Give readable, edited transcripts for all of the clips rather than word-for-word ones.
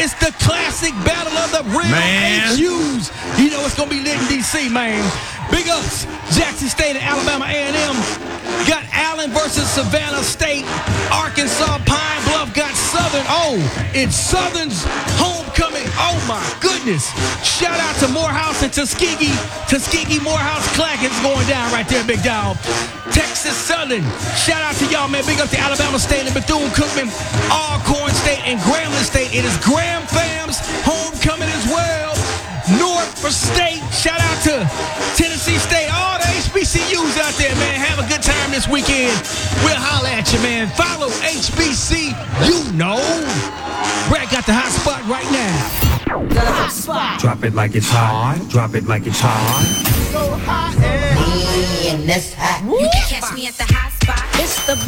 It's the classic battle of the real HUs. You know it's gonna be lit in DC, man. Big ups, Jackson State and Alabama A&M. Got Allen versus Savannah State. Arkansas Pine Bluff got Southern. Oh, it's Southern's homecoming. Oh my goodness. Shout out to Morehouse and Tuskegee. Tuskegee Morehouse Clacket's going down right there, big dog. Texas Southern. Shout out to y'all, man. Big up to Alabama State and Bethune-Cookman, Alcorn State and Grambling State. It is Graham Fam's homecoming as well. North for State. Shout out to Tennessee State. All the HBCUs out there, man. Have a good time this weekend. We'll holler at you, man. Follow HBC. You know. Brad got the hot spot right now. The hot spot. Drop it like it's hot. Drop it like it's hot. So hot and that's hot. You can catch me at the hot spot. It's the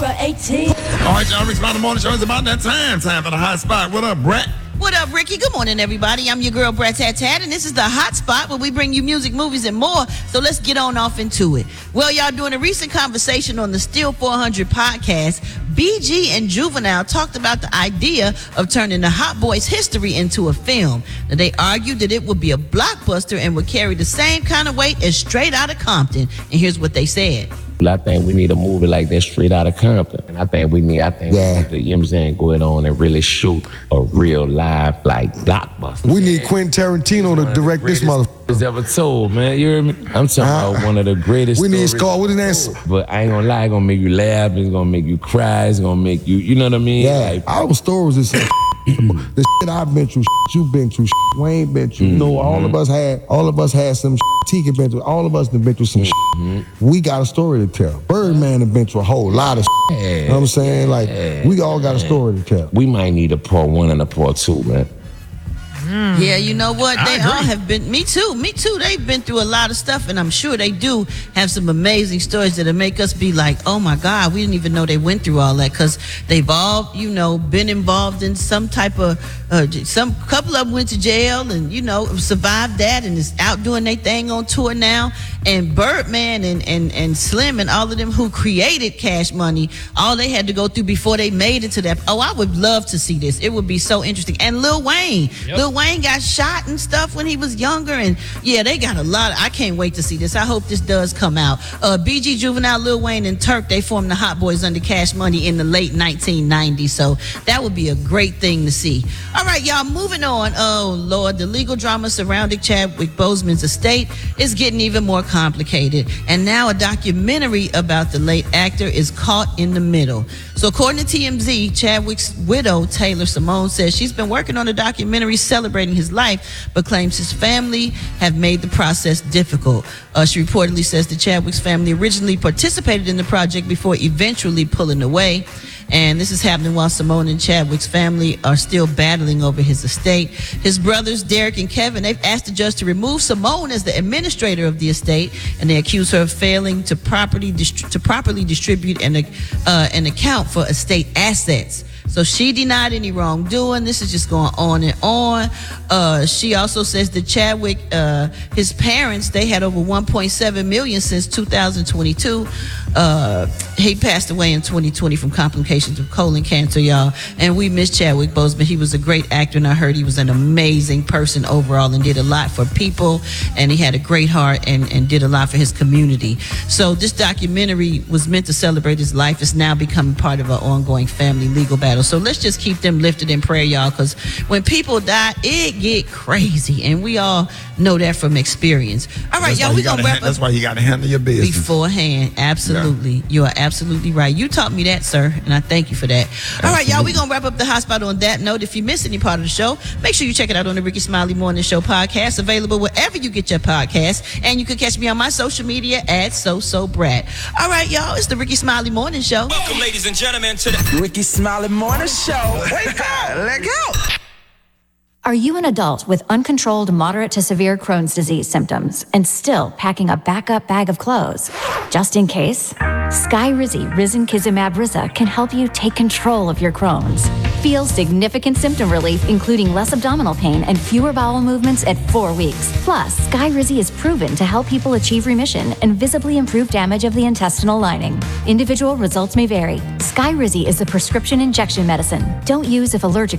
BR18. All right, y'all. Rick's Mountain Morning Show is about that time. Time for the hot spot. What up, Brett? What up, Ricky? Good morning, everybody. I'm your girl, Brat Tat Tat, and this is the Hot Spot where we bring you music, movies, and more. So let's get on off into it. Well, y'all, during a recent conversation on the Still 400 podcast, BG and Juvenile talked about the idea of turning the Hot Boys history into a film. Now, they argued that it would be a blockbuster and would carry the same kind of weight as Straight Outta Compton. And here's what they said. I think we need a movie like that Straight Outta Compton. And I think we need to, you know what I'm saying, go it on and really shoot a real live, like, blockbuster. We need Quentin Tarantino to direct this motherfucker. Ever told, man. You hear me? I'm talking about one of the greatest. We need Scar. What is that? But I ain't gonna lie, it's gonna make you laugh, it's gonna make you cry, it's gonna make you, you know what I mean? Yeah, like, our stories is the shit I've been through, you've been through, Wayne been through. You know, all of us had some Tika been through. All of us have been through some We got a story to tell. Birdman have been through a whole lot of You know what I'm saying? Like, we all got a story to tell. We might need a part 1 and a part 2, man. Yeah, you know what? They all have been. Me too. They've been through a lot of stuff, and I'm sure they do have some amazing stories that'll make us be like, oh my God, we didn't even know they went through all that, because they've all, you know, been involved in some type of, some couple of them went to jail and, you know, survived that and is out doing their thing on tour now. And Birdman and Slim and all of them who created Cash Money, all they had to go through before they made it to that. Oh, I would love to see this. It would be so interesting. And Lil Wayne. Lil Wayne got shot and stuff when he was younger, and yeah, they got a lot. I can't wait to see this. I hope this does come out. BG, Juvenile, Lil Wayne, and Turk, they formed the Hot Boys under Cash Money in the late 1990s, so that would be a great thing to see. All right, y'all, moving on. Oh, Lord, the legal drama surrounding Chadwick Boseman's estate is getting even more complicated, and now a documentary about the late actor is caught in the middle. So according to TMZ, Chadwick's widow, Taylor Simone, says she's been working on a documentary celebrating his life, but claims his family have made the process difficult. She reportedly says that Chadwick's family originally participated in the project before eventually pulling away. And this is happening while Simone and Chadwick's family are still battling over his estate. His brothers, Derek and Kevin, they've asked the judge to remove Simone as the administrator of the estate, and they accuse her of failing to properly distribute and account for estate assets. So she denied any wrongdoing. This is just going on and on. She also says that Chadwick, his parents, they had over $1.7 million since 2022. He passed away in 2020 from complications of colon cancer, y'all. And we miss Chadwick Boseman. He was a great actor, and I heard he was an amazing person overall and did a lot for people. And he had a great heart and did a lot for his community. So this documentary was meant to celebrate his life. It's now becoming part of our ongoing family legal battle. So let's just keep them lifted in prayer, y'all, because when people die, it get crazy, and we all know that from experience. All right, y'all, we gonna wrap up. That's why you got to handle your business beforehand. Absolutely, you are absolutely right. You taught me that, sir, and I thank you for that. All right, y'all, we gonna wrap up the hot spot on that note. If you missed any part of the show, make sure you check it out on the Ricky Smiley Morning Show podcast, available wherever you get your podcasts, and you can catch me on my social media at SoSoBrat. All right, y'all, it's the Ricky Smiley Morning Show. Welcome, ladies and gentlemen, to the Ricky Smiley Morning Show. Wake up, let go. Are you an adult with uncontrolled moderate to severe Crohn's disease symptoms and still packing a backup bag of clothes? Just in case, Skyrizi Risankizumab Riza can help you take control of your Crohn's. Feel significant symptom relief, including less abdominal pain and fewer bowel movements at 4 weeks. Plus, Skyrizi is proven to help people achieve remission and visibly improve damage of the intestinal lining. Individual results may vary. Skyrizi is a prescription injection medicine. Don't use if allergic